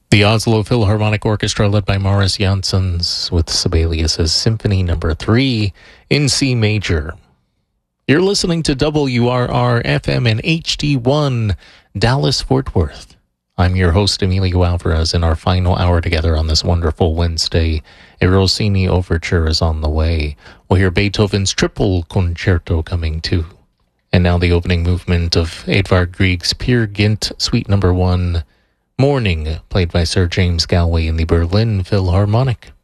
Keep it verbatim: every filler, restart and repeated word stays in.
The Oslo Philharmonic Orchestra, led by Morris Janssens, with Sibelius's Symphony Number Three in C major. You're listening to W R R F M and H D one, Dallas Fort Worth. I'm your host, Emilio Alvarez. In our final hour together on this wonderful Wednesday, a Rossini overture is on the way. We'll hear Beethoven's Triple Concerto coming too. And now the opening movement of Edvard Grieg's Peer Gynt Suite Number One, Morning, played by Sir James Galway in the Berlin Philharmonic.